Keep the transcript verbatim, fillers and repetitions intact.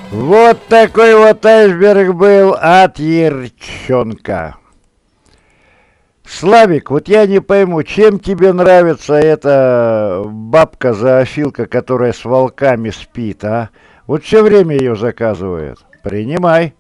Вот такой вот айсберг был от Ярчонка. Славик, вот я не пойму, чем тебе нравится эта бабка-зоофилка, которая с волками спит, а? Вот все время ее заказывает. Принимай.